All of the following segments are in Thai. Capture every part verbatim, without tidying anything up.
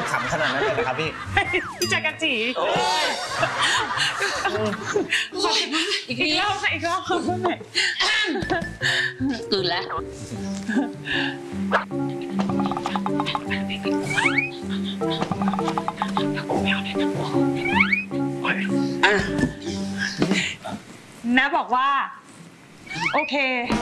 ขำขนาดนั้นเลยนะครับพี่พี่จักรจีอีกรอบค่ะอีกรอบเมื่อไหร่ตื่นแล้วน้าบอกว่าโอเค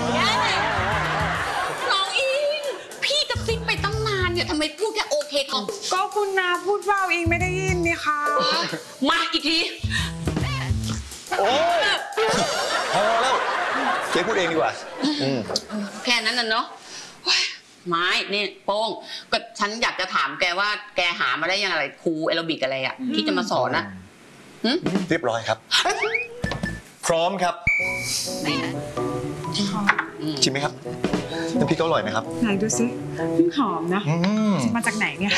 น้องอิงพี่กระซิบไปตั้งนานเนี่ยทำไมพูดแค่โอเคก่อนก็คุณนาพูดว่าอิงไม่ได้ยินนี่ค่ะมาอีกทีโอ้พอแล้วเจ๊พูดเองดีกว่าแค่นั้นน่ะเนาะไม้นี่โป้งก็ฉันอยากจะถามแกว่าแกหามาได้ยังไงครูแอโรบิกอะไรอ่ะที่จะมาสอนนะเรียบร้อยครับพร้อมครับชิมไหมครับน้ำพริกอร่อยไหมครับไหนดูสิหอมนะมาจากไหนเนี่ย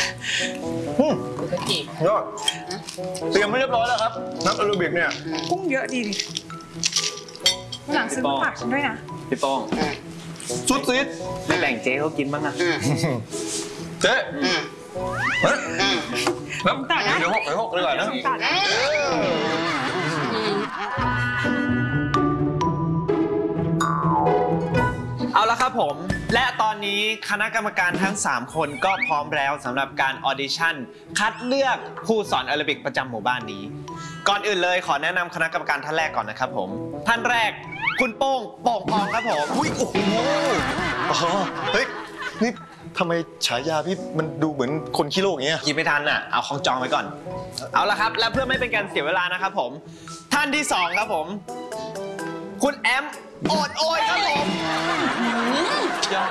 ยอดเตรียมให้เรียบร้อยแล้วครับน้ำแอโรบิกเนี่ยกุ้งเยอะดีดิหลังซื้อมาฝากฉันด้วยนะพี่ป้องสุดซีดไม่แบ่งเจ๊เขากินบ้างอะเจ๊แล้วเดี๋ยวหกเดี๋ยวหกเลยก่อนนะเอาละครับผมและตอนนี้คณะกรรมการทั้งสามคนก็พร้อมแล้วสำหรับการออดิชั่นคัดเลือกผู้สอนแอโรบิกประจำหมู่บ้านนี้ก่อนอื่นเลยขอแนะนำคณะกรรมการท่านแรกก่อนนะครับผมท่านแรกคุณโป้งโป่งพองครับผมอุ้ยโอ้โหเฮ้ยนี่ทำไมฉายาพี่มันดูเหมือนคนขี้โรคอย่างเงี้ยคิดไม่ทันอ่ะเอาของจองไว้ก่อนเอาละครับและเพื่อไม่เป็นการเสียเวลานะครับผมท่านที่สองครับผมคุณแอมโอดโอยครับผมยอด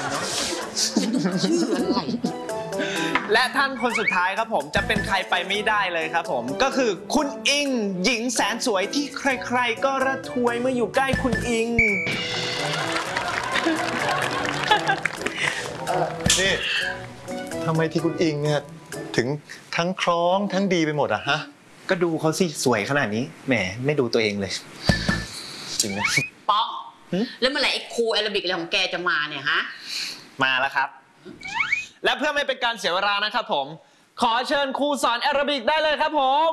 และท่านคนสุดท้ายครับผมจะเป็นใครไปไม่ได้เลยครับผมก็คือคุณอิงหญิงแสนสวยที่ใครๆก็ระทวยเมื่ออยู่ใกล้คุณอิงนี่ทำไมที่คุณอิงเนี่ยถึงทั้งคล้องทั้งดีไปหมดอะฮะก็ดูเขาสิสวยขนาดนี้แหมไม่ดูตัวเองเลยจริงนะป๊อกแล้วเมื่อไหร่ไอ้ครูแอโรบิกอะไรของแกจะมาเนี่ยฮะมาแล้วครับและเพื่อไม่เป็นการเสียเวลานะครับผมขอเชิญครูสอนแอโรบิกได้เลยครับผม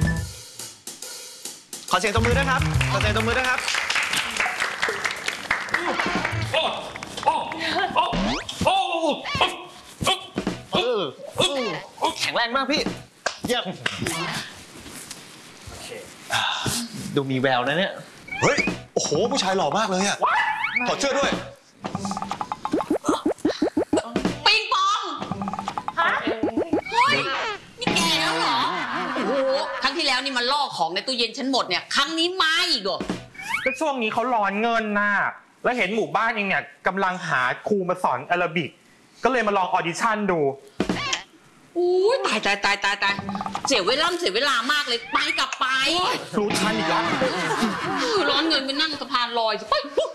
ขอเสียงตบมือด้วยครับขอเสียงตบมือด้วยครับโอ้โอ้โอ้โอ้โอ้แข็งแรงมากพี่เยี่ยมดูมีแววนะเนี่ยเฮ้ยโอ้โหผู้ชายหล่อมากเลยอะถอดเสื้อด้วยปิงปองฮะเฮ้ยนี่แกแล้วเหรอโอ้โหครั้งที่แล้วนี่มันล่อของในตู้เย็นฉันหมดเนี่ยครั้งนี้มาอีกเหรอก็ช่วงนี้เขาร้อนเงินน่ะแล้วเห็นหมู่บ้านเองเนี่ยกำลังหาครูมาสอนแอโรบิกก็เลยมาลองออดิชั่นดูอุ้ยตายตายตายตายตายเสียเวลาเสียเวลามากเลยไปกลับไปรู้ทันอีกแล้วร้อนเงินไปนั่งสะพานลอยไป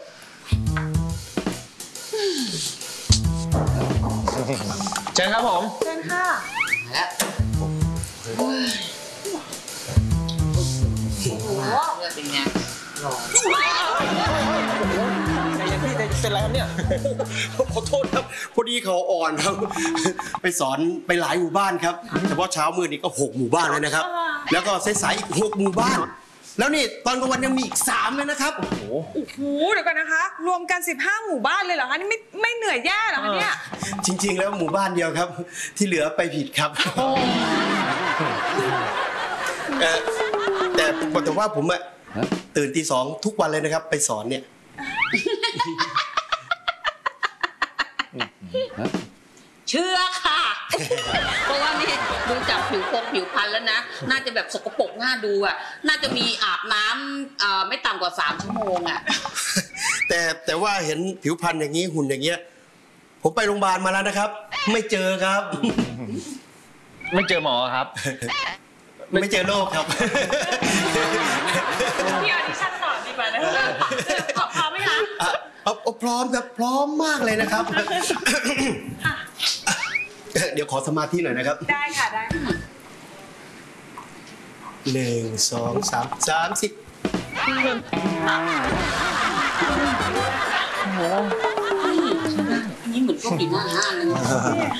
เชิญครับผมเชิญค่ะแล้วโอ้โหเป็นไงพี่เป็นไรครับเนี่ยขอโทษครับพอดีเขาอ่อนครับไปสอนไปหลายหมู่บ้านครับเฉพาะเช้ามืดนี่ก็หกหมู่บ้านเลยนะครับแล้วก็สายๆอีกหกหมู่บ้านแล้วนี่ตอนกลางวันยังมีอีกสามเลยนะครับโอ้โหโอ้โหเดี๋ยวก่อนนะคะรวมกันสิบห้าหมู่บ้านเลยเหรอคะนี่ไม่ไม่เหนื่อยแย่เหรอคะเนี่ยจริงๆแล้วหมู่บ้านเดียวครับที่เหลือไปผิดครับแต่แต่ว่าผมอะตื่นตีสองทุกวันเลยนะครับไปสอนเนี่ยเชื่อค่ะเพราะว่านี่ดูจากผิวพงผิวพรรณแล้วนะน่าจะแบบสกปรกน่าดูอ่ะน่าจะมีอาบน้ำไม่ต่ำกว่าสามชั่วโมงอ่ะแต่แต่ว่าเห็นผิวพรรณอย่างนี้หุ่นอย่างเงี้ยผมไปโรงพยาบาลมาแล้วนะครับไม่เจอครับไม่เจอหมอครับไม่เจอโรคครับพี่ออดิชั่นต่อดีกว่านะพร้อมไหมคะเอาพร้อมครับพร้อมมากเลยนะครับเดี๋ยวขอสมาธิหน่อยนะครับได้ค่ะได้หนึ่งสองสามสามสิบโอ้โหอันนี้เหมือนพวกดีหน้าห้างเลย